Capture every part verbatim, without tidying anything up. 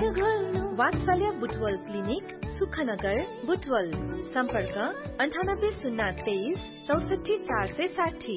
वात्सल्य बुटवल क्लिनिक सुखनगर बुटवल सम्पर्क अन्ठानब्बे शून्य तेइस चौसठी चार सय साठी।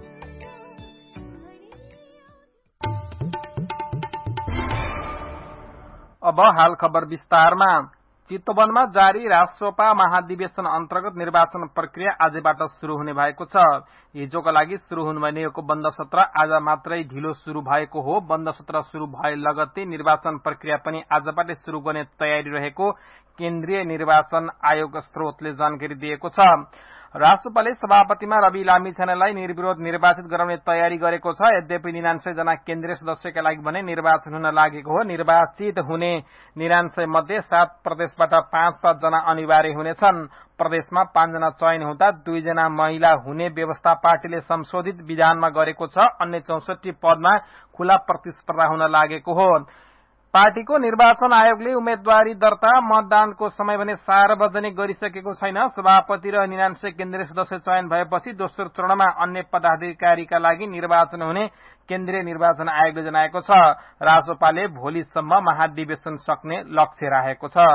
अब हाल खबर विस्तारमा। चितवनमा जारी राष्ट्रपा महाधिवेशन अन्तर्गत निर्वाचन प्रक्रिया आजबाट शुरू हुने भएको छ। हिजोका लागि शुरू हुने भनेको बन्द सत्र आज मात्रै ढिलो शुरू भएको हो। बन्द सत्र शुरू भए लगत्तै निर्वाचन प्रक्रिया पनि आजबाटै शुरू गर्ने तयारी रहेको केन्द्रीय निर्वाचन आयोग स्रोतले जानकारी दिएको छ। राष्ट्रपाले सभापतिमा रवि लामिछानेलाई निर्विरोध निर्वाचित गराउने तयारी गरेको छ। यद्यपि निनान्सय जना केन्द्रीय सदस्यका लागि भने निर्वाचन हुन लागेको हो। निर्वाचित हुने निनान्सय मध्ये सात प्रदेशबाट पाँच पाँच जना अनिवार्य हुनेछन्। प्रदेशमा पाँचजना चयन हुँदा दुईजना महिला हुने व्यवस्था पार्टीले संशोधित विधानमा गरेको छ। अन्य चौसठी पदमा खुला प्रतिस्पर्धा हुन लागेको हो। पार्टीको निर्वाचन आयोगले उम्मेद्वारी दर्ता मतदानको समय भने सार्वजनिक गरिसकेको छैन। सभापति र निनान्सय केन्द्रीय सदस्य चयन भएपछि दोस्रो चरणमा अन्य पदाधिकारीका लागि निर्वाचन हुने केन्द्रीय निर्वाचन आयोगले जनाएको छ। राजोपाले भोलिसम्म महाधिवेशन सक्ने लक्ष्य राखेको छ।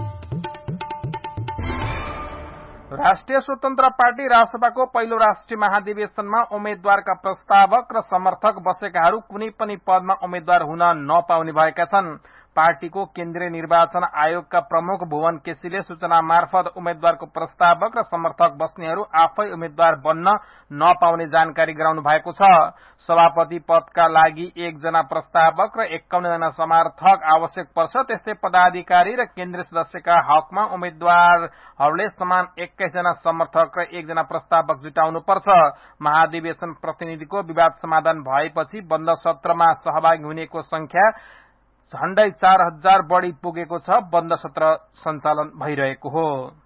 राष्ट्रिय स्वतन्त्र पार्टी रासपाको पहिलो राष्ट्रिय महाधिवेशनमा उम्मेद्वारका प्रस्तावक र समर्थक बसेकाहरू कुनै पनि पदमा उम्मेद्वार हुन नपाउने भएका छन्। पार्टीको केन्द्रीय निर्वाचन आयोगका प्रमुख भुवन केसीले सूचना मार्फत उम्मेद्वारको प्रस्तावक र समर्थक बस्नेहरू आफै उम्मेद्वार बन्न नपाउने जानकारी गराउनु भएको छ। सभापति पदका लागि एकजना प्रस्तावक र एकाउन्न जना समर्थक आवश्यक पर्छ। त्यस्तै पदाधिकारी र केन्द्रीय सदस्यका हकमा उम्मेद्वारहरूले समान एक्काइस जना समर्थक र एकजना प्रस्तावक जुटाउनुपर्छ। महाधिवेशन प्रतिनिधिको विवाद समाधान भएपछि बन्द सत्रमा सहभागी हुनेको संख्या झण्डै चार हजार बढ़ी पुगेको छ। बन्द सत्र सञ्चालन भइरहेको हो।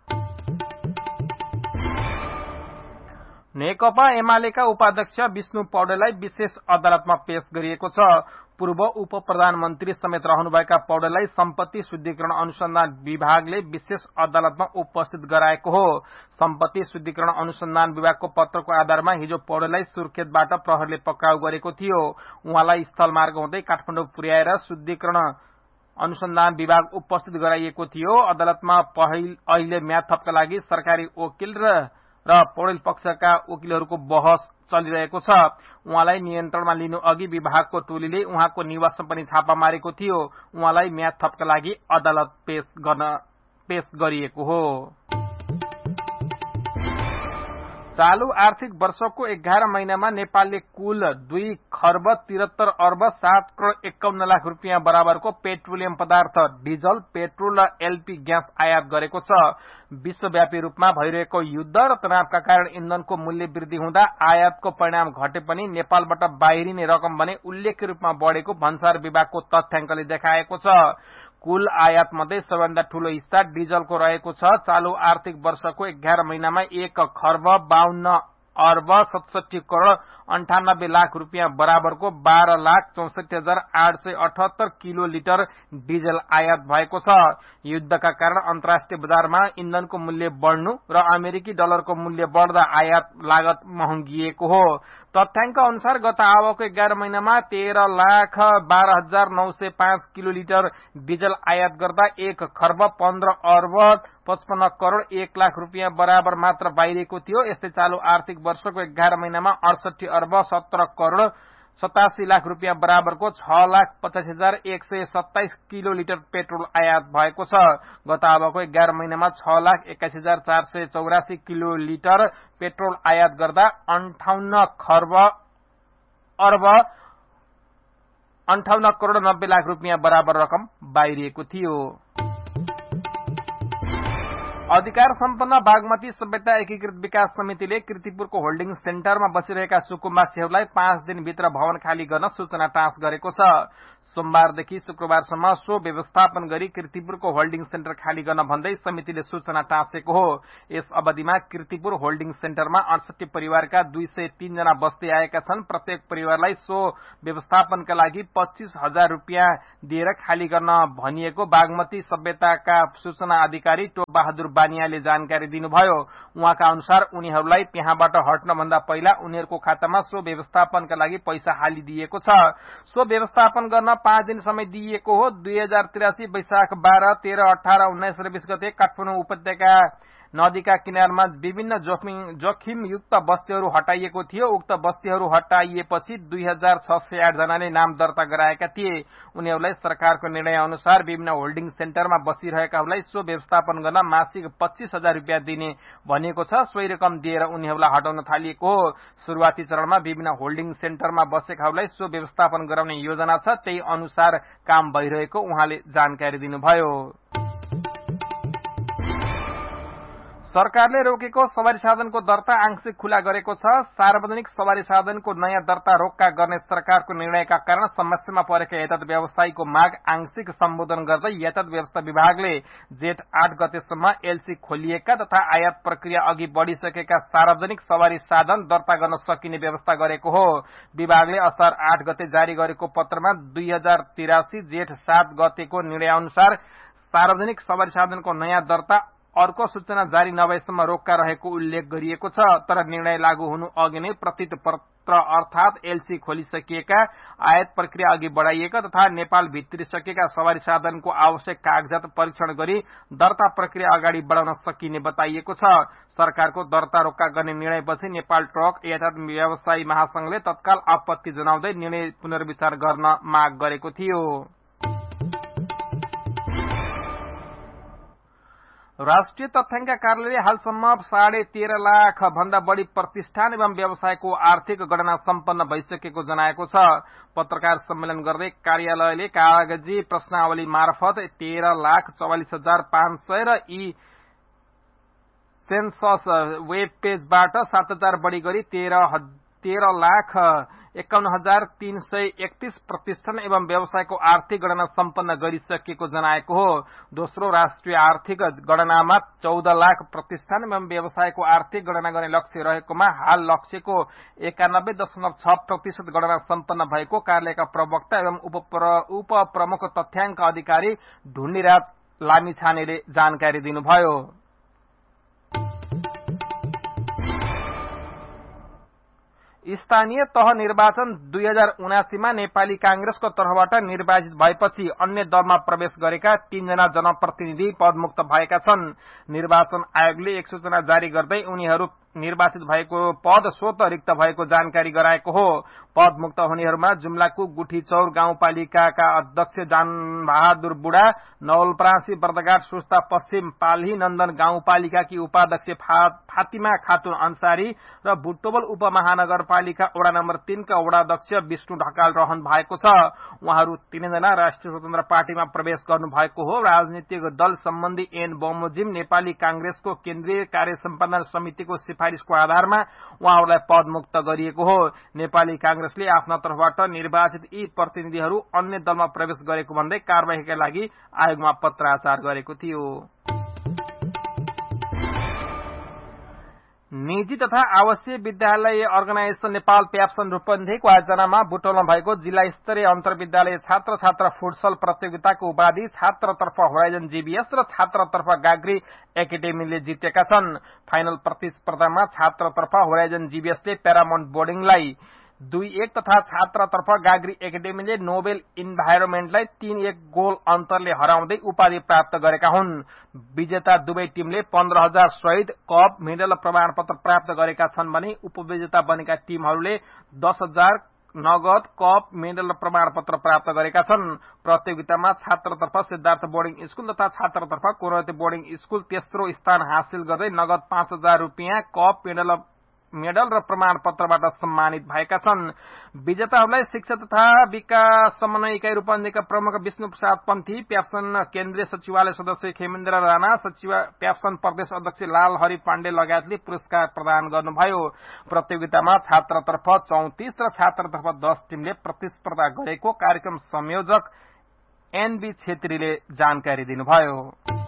नेकपा एमालेका उपाध्यक्ष विष्णु पौडेललाई विशेष अदालतमा पेश गरिएको छ। पूर्व उप प्रधानमन्त्री समेत रहनुभएका पौडेललाई सम्पत्ति शुद्धिकरण अनुसन्धान विभागले विशेष अदालतमा उपस्थित गराएको हो। सम्पत्ति शुद्धिकरण अनुसन्धान विभागको पत्रको आधारमा हिजो पौडेललाई सुर्खेतबाट प्रहरीले पक्राउ गरेको थियो। उहाँलाई स्थलमार्ग हुँदै काठमाडौँ पुर्याएर शुद्धिकरण अनुसन्धान विभाग उपस्थित गराइएको थियो। अदालतमा अहिले म्याद थपका लागि सरकारी वकिल र पौडेल पक्षका वकिलहरूको बहस चलिरहेको छ। उहाँलाई नियन्त्रणमा लिनु अघि विभागको टोलीले उहाँको निवासमा पनि छापा मारेको थियो। उहाँलाई म्याद थपका लागि अदालत पेश गर्न पेश गरिएको हो। चालू आर्थिक वर्षको एघार महिनामा नेपालले कुल दुई खर्ब तिहत्तर अर्ब सात करोड़ एकाउन्न लाख रूपियाँ बराबरको पेट्रोलियम पदार्थ, डिजल, पेट्रोल र एलपी ग्यास आयात गरेको छ। विश्वव्यापी रूपमा भइरहेको युद्ध र तनावका कारण इन्धनको मूल्य वृद्धि हुँदा आयातको परिणाम घटे पनि नेपालबाट बाहिरिने रकम भने उल्लेख्य रूपमा बढ़ेको भन्सार विभागको तथ्याङ्कले देखाएको छ। कुल आयात मध्ये सबैभन्दा ठूलो हिस्सा डिजलको रहेको छ। चालू आर्थिक वर्षको एघार महिनामा एक खर्ब बाहन्न अर्ब सतसठी करोड़ अन्ठानब्बे लाख रूपियाँ बराबरको बाह्र लाख चौसठी हजार आठ सय अठहत्तर किलो लिटर डिजल आयात भएको छ। युद्धका कारण अन्तर्राष्ट्रिय बजारमा इन्धनको मूल्य बढ़नु र अमेरिकी डलरको मूल्य बढ़दा आयात लागत महँगिएको हो। तथ्याङ्क अनुसार गत आवको एघार महिनामा तेह्र लाख बाह्र हजार नौ सय पाँच किलो लिटर डिजल आयात गर्दा एक खर्ब पन्ध्र अर्ब पचपन्न करोड़ एक लाख रूपियाँ बराबर मात्र बाहिरिएको थियो। यस्तै चालू आर्थिक वर्षको एघार महिनामा अडसठी अर्ब सत्र करोड़ सतासी लाख रूपियाँ बराबरको छ लाख पचास हजार एक सय सत्ताइस किलो लिटर पेट्रोल आयात भएको छ। गत आवको एघार महिनामा छ लाख एक्काइस हजार चार सय चौरासी किलो लिटर पेट्रोल आयात गर्दा अन्ठाउन्न खर्ब अर्ब अन्ठाउन्न करोड़ नब्बे लाख रूपियाँ बराबर रकम बाहिरिएको थियो। अधिकार सम्पन्न बागमती सभ्यता एकीकृत विकास समितिले किर्तिपुरको होल्डिङ सेन्टरमा बसिरहेका सुकुम्बासीहरूलाई पाँच दिनभित्र भवन खाली गर्न सूचना टाँस गरेको छ। सोमबारदेखि शुक्रबारसम्म सो व्यवस्थापन गरी किर्तिपुरको होल्डिङ सेन्टर खाली गर्न भन्दै समितिले सूचना टाँसेको हो। यस अवधिमा किर्तिपुर होल्डिङ सेन्टरमा अडसठी परिवारका दुई सय तीन जना बस्दै आएका छन्। प्रत्येक परिवारलाई सो व्यवस्थापनका लागि पच्चीस हजार रूपियाँ दिएर खाली गर्न भनिएको बागमती सभ्यताका सूचना अधिकारी टोप बहादुर बानियाले जानकारी दिनुभयो। उहाँका अनुसार उनीहरूलाई त्यहाँबाट हट्नभन्दा पहिला उनीहरूको खातामा सो व्यवस्थापनका लागि पैसा हालिदिएको छ। सो व्यवस्थापन गर्न पाँच दिन समय दिइएको हो। दुई हजार त्रियासी वैशाख बाह्र तेह्र अठार उन्नाइस र बीस गते काठमाडौँ उपत्यका नदीका किनारमा विभिन्न जोखिमयुक्त बस्तीहरू हटाइएको थियो। उक्त बस्तीहरू हटाइएपछि दुई हजार छ सय आठ जनाले नाम दर्ता गराएका थिए। उनीहरूलाई सरकारको निर्णय अनुसार विभिन्न होल्डिङ सेन्टरमा बसिरहेकाहरूलाई सो व्यवस्थापन गर्न मासिक पच्चीस हजार रूपियाँ दिने भनिएको छ। सोही रकम दिएर उनीहरूलाई हटाउन थालिएको हो। शुरूआती चरणमा विभिन्न होल्डिङ सेन्टरमा बसेकाहरूलाई सो व्यवस्थापन गराउने योजना छ। त्यही अनुसार काम भइरहेको उहाँले जानकारी दिनुभयो। सरकारले रोकेको सवारी साधनको दर्ता आंशिक खुला गरेको छ। सार्वजनिक सवारी साधनको नयाँ दर्ता रोक्का गर्ने सरकारको निर्णयका कारण समस्यामा परेका यातायात व्यवसायीको माग आंशिक सम्बोधन गर्दै यातायात व्यवस्था विभागले जेठ आठ गतेसम्म एलसी खोलिएका तथा आयात प्रक्रिया अघि बढ़िसकेका सार्वजनिक सवारी साधन दर्ता गर्न सकिने व्यवस्था गरेको हो। विभागले असार आठ गते जारी गरेको पत्रमा दुई हजार तिरासी जेठ सात गतेको निर्णय अनुसार सार्वजनिक सवारी साधनको नयाँ दर्ता अर्को सूचना जारी नभएसम्म रोक्का रहेको उल्लेख गरिएको छ। तर निर्णय लागू हुनु अघि नै प्रतित पत्र अर्थात एलसी खोलिसकिएका, आयात प्रक्रिया अघि बढ़ाइएका तथा नेपाल भित्रिसकेका सवारी साधनको आवश्यक कागजात परीक्षण गरी दर्ता प्रक्रिया अगाडि बढ़ाउन सकिने बताइएको छ। सरकारको दर्ता रोक्का गर्ने निर्णयपछि नेपाल ट्रक यातायात व्यवसायी महासंघले तत्काल आपत्ति जनाउँदै निर्णय पुनर्विचार गर्न माग गरेको थियो। राष्ट्रिय तथ्याङ्क कार्यालयले हालसम्म साढे तेह्र लाख भन्दा बढ़ी प्रतिष्ठान एवं व्यवसायको आर्थिक गणना सम्पन्न भइसकेको जनाएको छ। पत्रकार सम्मेलन गर्दै कार्यालयले कागजी प्रश्नावली मार्फत तेह्र लाख चौवालिस हजार पाँच सय र यी सेन्सस वेब पेजबाट सात हजार बढ़ी गरी तेह्र तेह्र लाख एकाउन्न हजार तीन सय एकतीस प्रतिष्ठान एवं व्यवसायको आर्थिक गणना सम्पन्न गरिसकेको जनाएको हो। दोस्रो राष्ट्रिय आर्थिक गणनामा चौध लाख प्रतिष्ठान एवं व्यवसायको आर्थिक गणना गर्ने लक्ष्य रहेकोमा हाल लक्ष्यको एकानब्बे दशमलव छ प्रतिशत गणना सम्पन्न भएको कार्यालयका प्रवक्ता एवं उप प्रमुख तथ्याङ्क अधिकारी ढुण्डीराज लामिछानेले जानकारी दिनुभयो। स्थानीय तह निर्वाचन दुई हजार उनासीमा नेपाली कांग्रेसको तर्फबाट निर्वाचित भएपछि अन्य दलमा प्रवेश गरेका तीनजना जनप्रतिनिधि पदमुक्त भएका छन्। निर्वाचन आयोगले एक सूचना जारी गर्दै उनीहरू निर्वाचित भएको पद स्वत रिक्त भएको जानकारी गराएको हो। पदमुक्त हुनेहरूमा जुम्लाको गुठीचौर गाउँपालिकाका अध्यक्ष जानबहादुर बुढा, नवलपरासी बर्दघाट सुस्ता पश्चिम पाल्ही नन्दन गाउँपालिकाकी उपाध्यक्ष फातिमा खातुन अन्सारी र बुटोबल उपमहानगरपालिका वडा नम्बर तीनका वडाध्यक्ष विष्णु ढकाल रहनु भएको छ। उहाँहरू तीनजना राष्ट्रिय स्वतन्त्र पार्टीमा प्रवेश गर्नु भएको हो। राजनीतिक दल सम्बन्धी ऐन बमोजिम नेपाली कांग्रेसको केन्द्रीय कार्य सम्पादन समितिको सिफारिशको आधारमा उहाँहरूलाई पदमुक्त गरिएको हो। नेपाली कांग्रेसले आफ्ना तर्फबाट निर्वाचित यी प्रतिनिधिहरू अन्य दलमा प्रवेश गरेको भन्दै कार्यवाहीका लागि आयोगमा पत्राचार गरेको थियो। निजी तथा आवासीय विद्यालय अर्गनाइजेशन नेपाल प्याप्सन रूपन्देहीको आयोजनामा बुटोलमा भएको जिल्ला स्तरीय अन्तर्विद्यालय छात्र छात्र फुटसल प्रतियोगिताको उपाधि छात्रतर्फ होराइजन जीबीएस र छात्रतर्फ गाग्री एकाडेमीले जितेका छन्। फाइनल प्रतिस्पर्धामा छात्रतर्फ होराइजन जीबीएसले प्यारामाउन्ट बोर्डिङलाई दुई एक तथा छात्रतर्फ गाग्री एकाडेमीले नोबेल इन्भाइरोमेन्टलाई तीन एक गोल अन्तरले हराउँदै उपाधि प्राप्त गरेका हुन्। विजेता दुवै टीमले पन्ध्र हजार सहित कप, मेडल र प्रमाणपत्र प्राप्त गरेका छन् भने उपविजेता बनेका टीमहरूले दस हजार नगद, कप, मेडल र प्रमाणपत्र प्राप्त गरेका छन्। प्रतियोगितामा छात्रतर्फ सिद्धार्थ बोर्डिङ स्कूल तथा छात्रतर्फ कोरवती बोर्डिङ स्कूल तेस्रो स्थान हासिल गर्दै नगद पाँच हजार रूपियाँ, कप, मेडल मेडल र प्रमाणपत्रबाट सम्मानित भएका छन्। विजेताहरूलाई शिक्षा तथा विकास समन्वय इकाई रूपन्देहीका प्रमुख विष्णु प्रसाद पन्थी, प्याप्सन केन्द्रीय सचिवालय सदस्य खेमेन्द्र राणा, सचिव प्याप्सन प्रदेश अध्यक्ष लाल हरि पाण्डे लगायतले पुरस्कार प्रदान गर्नुभयो। प्रतियोगितामा छात्रतर्फ चौतिस र छात्रतर्फ दस टीमले प्रतिस्पर्धा गरेको कार्यक्रम संयोजक एनबी छेत्रीले जानकारी दिनुभयो।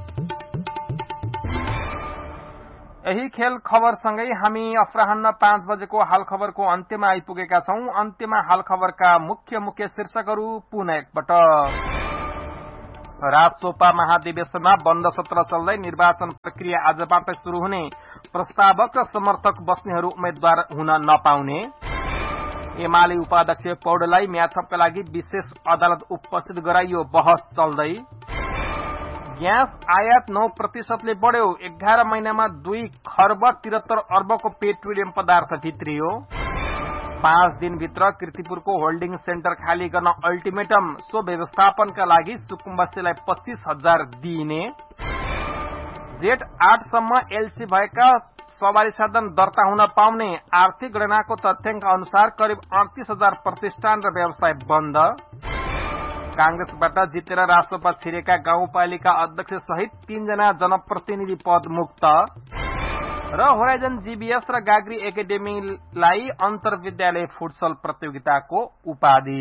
यही खेल खबरसँगै हामी अपराह्न पाँच बजेको हाल खबरको अन्त्यमा आइपुगेका छौं। अन्त्यमा हाल खबरका मुख्य मुख्य शीर्षकहरू पुनः एकपटक। राजसोपा महाधिवेशनमा बन्द सत्र चल्दै निर्वाचन प्रक्रिया आजबाट शुरू हुने, प्रस्तावक र समर्थक बस्नेहरू उम्मेद्वार हुन नपाउने। एमाले उपाध्यक्ष पौडेललाई म्याथपका लागि विशेष अदालत उपस्थित गराइयो, बहस चल्दै। ग्यास आयात नौ प्रतिशतले बढ्यो, एघार महिनामा दुई खर्ब त्रिहत्तर अर्बको पेट्रोलियम पदार्थ भित्रियो। पाँच दिनभित्र कीर्तिपुरको होल्डिङ सेन्टर खाली गर्न अल्टिमेटम, सो व्यवस्थापनका लागि सुकुम्बासीलाई पच्चीस हजार दिइने। जेठ आठसम्म एलसी भएका सवारी साधन दर्ता हुन पाउने, आर्थिक गणनाको तथ्याङ्क अनुसार करिब अडतीस हजार प्रतिष्ठान र व्यवसाय बन्द। कांग्रेसबाट जितेर राष्ट्रपा छिरेका गाउँपालिका अध्यक्ष सहित तीनजना जनप्रतिनिधि पद मुक्त। र होराइजन जीबीएस र गाग्री एकाडेमीलाई अन्तर्विद्यालय फुटसल प्रतियोगिताको उपाधि।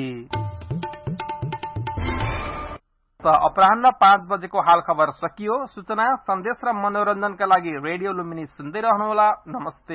अपराह्न पाँच बजेको हाल खबर सकियो। सूचना, सन्देश र मनोरञ्जनका लागि रेडियो लुम्बिनी सुन्दै रहनुहोला। नमस्ते।